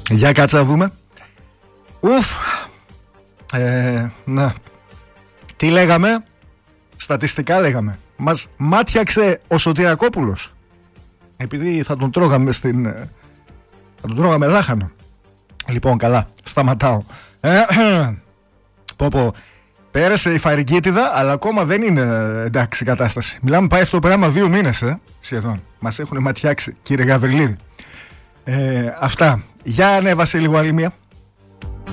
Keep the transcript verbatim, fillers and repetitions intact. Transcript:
Για κάτσε να δούμε. Ουφ. Ε, να. Τι λέγαμε? Στατιστικά λέγαμε. Μας μάτιαξε ο Σωτηρακόπουλος. Επειδή θα τον τρώγαμε στην... Θα τον τρώγαμε λάχανο. Λοιπόν, καλά, σταματάω. Ε, πω πω. Πέρασε η φαρικίτιδα, αλλά ακόμα δεν είναι εντάξει η κατάσταση. Μιλάμε, πάει αυτό το πράγμα δύο μήνες, ε, σχεδόν. Μας έχουν ματιάξει, κύριε Γαβριλίδη. Ε, αυτά. Για ανέβασε λίγο άλλη μία.